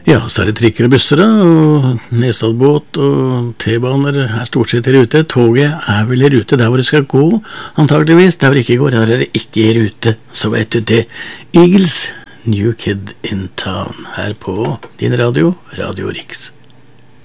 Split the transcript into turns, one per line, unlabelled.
Ja, så er det trikker og busser da, og Nesoddbåt og T-baner er stort sett i rute. Toget er vel i rute der hvor det skal gå, antageligvis. Der hvor det ikke går, der er det ikke i rute, så vet du det. Eagles, New Kid in Town, her på din radio, Radio Riks.